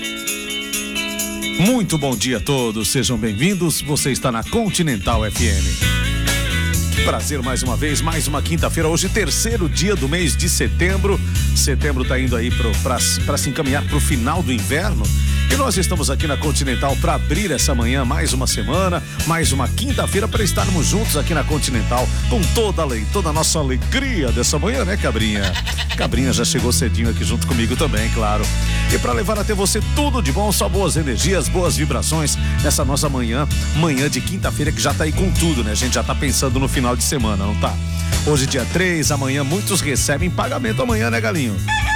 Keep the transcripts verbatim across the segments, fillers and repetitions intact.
Muito bom dia a todos, sejam bem-vindos, você está na Continental F M. Prazer mais uma vez, mais uma quinta-feira, hoje terceiro dia do mês de setembro. Setembro está indo aí para se encaminhar para o final do inverno. E nós estamos aqui na Continental para abrir essa manhã mais uma semana, mais uma quinta-feira para estarmos juntos aqui na Continental com toda a lei, toda a nossa alegria dessa manhã, né, Cabrinha? Cabrinha já chegou cedinho aqui junto comigo também, claro. E para levar até você tudo de bom, só boas energias, boas vibrações nessa nossa manhã, manhã de quinta-feira que já tá aí com tudo, né? A gente já tá pensando no final de semana, não tá? Hoje dia três, amanhã muitos recebem pagamento amanhã, né, Galinho?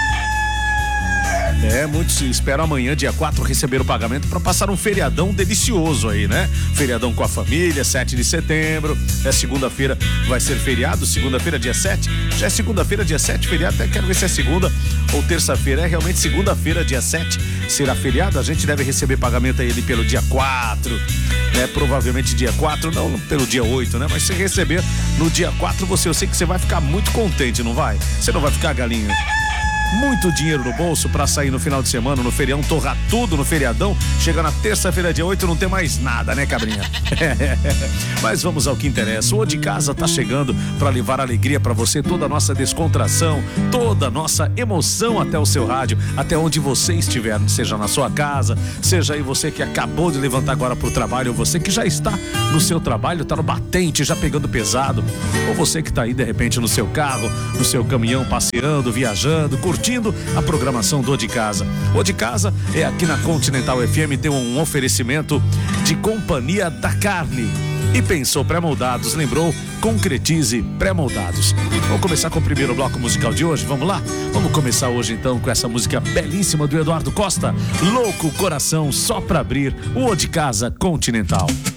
É, muitos esperam amanhã, dia quatro, receber o pagamento para passar um feriadão delicioso aí, né? Feriadão com a família, sete de setembro. É segunda-feira, vai ser feriado, segunda-feira, dia sete. Já é segunda-feira, dia sete, feriado. Até quero ver se é segunda ou terça-feira. É realmente segunda-feira, dia sete, será feriado. A gente deve receber pagamento aí pelo dia quatro, né? Provavelmente dia quatro, não pelo dia oito, né? Mas se receber no dia quatro, você, eu sei que você vai ficar muito contente, não vai? Você não vai ficar, Galinho? Muito dinheiro no bolso pra sair no final de semana, no ferião, torrar tudo no feriadão. Chega na terça-feira, dia oito, não tem mais nada, né, Cabrinha? Mas vamos ao que interessa. O de casa tá chegando pra levar alegria pra você, toda a nossa descontração, toda a nossa emoção até o seu rádio, até onde você estiver, seja na sua casa, seja aí você que acabou de levantar agora pro trabalho, ou você que já está no seu trabalho, tá no batente, já pegando pesado, ou você que tá aí de repente no seu carro, no seu caminhão, passeando, viajando, curtindo curtindo a programação do O de Casa. O de Casa é aqui na Continental F M, tem um oferecimento de Companhia da Carne. E pensou pré-moldados, lembrou? Concretize pré-moldados. Vamos começar com o primeiro bloco musical de hoje, vamos lá? Vamos começar hoje então com essa música belíssima do Eduardo Costa, Louco Coração, só pra abrir o O de Casa Continental.